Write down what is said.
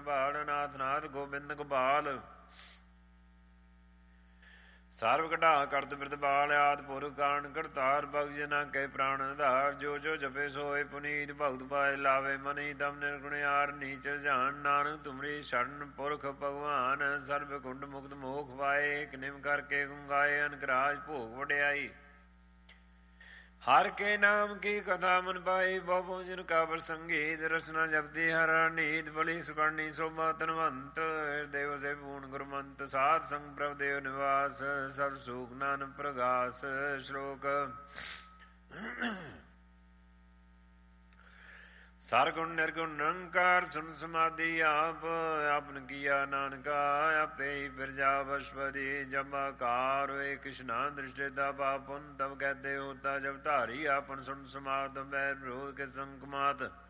ਕਿਰਪਾਲ ਨਾਥ ਨਾਥ ਗੋਬਿੰਦ ਗੋਪਾਲ ਸਰਵ ਕਢਾ ਕਰਤ ਬਿਰਦਬਾਲ ਆਦਿ ਪੁਰਖ ਕਾਰਨ ਕਰਤਾਰ ਬਖਸ਼ ਜਨਾ ਕੈ ਪ੍ਰਾਣ ਆਧਾਰ ਜੋ ਜੋ ਜਪੇ ਸੋਏ ਪੁਨੀਤ ਭਗਤ ਪਾਏ ਲਾਵੇ ਮਨੀ ਦਮ ਨਿਰਗੁਣਿਆਰ ਨੀਚ ਜਾਣ ਨਾਨਕ ਤੁਮਰੀ ਸ਼ਰਨ ਪੁਰਖ ਭਗਵਾਨ ਸਰਬ ਕੁੰਡ ਮੁਕਤ ਮੋਖ ਪਾਏ ਇਕ ਨਿਮ ਕਰਕੇ ਗੁੰਗਾਏ ਅਨਕਰਾਜ ਭੋਗ ਵਡਿਆਈ ਹਰ ਕੇ ਨਾਮ ਕੀ ਕਥਾ ਮਨ ਪਾਈ ਬਹੁ ਜਿਨ ਕਾ ਪ੍ਰਸੰਗੀਤ ਰਸਨਾ ਜਪਦੀ ਹਰ ਨੀਤ ਬਲੀ ਸੁਕਰਣੀ ਸੋਭਾ ਧਨਵੰਤ ਹਿਰਦੇਵ ਸੇ ਪੂਰਨ ਗੁਰਮੰਤ ਸਾਧ ਸੰਗ ਪ੍ਰਭ ਦੇਵ ਨਿਵਾਸ ਸਭ ਸੁਖ ਨਾਨਕ ਪ੍ਰਗਾਸ ਸ਼ਲੋਕ ਸਰਗੁਣ ਨਿਰਗੁਣ ਨਿਰੰਕਾਰ ਸੁਨ ਸਮਾਧੀ ਆਪ ਆਪਨ ਕੀਆ ਨਾਨਕਾ ਆਪੇ ਹੀ ਬਿਰਜਾ ਬਸ਼ਪਤੀ ਜਮਾਕਾਰ ਹੋਏ ਕ੍ਰਿਸ਼ਨਾ ਦ੍ਰਿਸ਼ਟੇ ਦਾ ਪਾਪੁਨ ਤਬ ਕਹਤੇ ਹੋਤਾ ਜਬ ਧਾਰੀ ਆਪਨ ਸੁਨ ਸਮਾਧ ਬੈ ਵਿਰੋਧ ਕੇ ਸੰਕਮਾਤ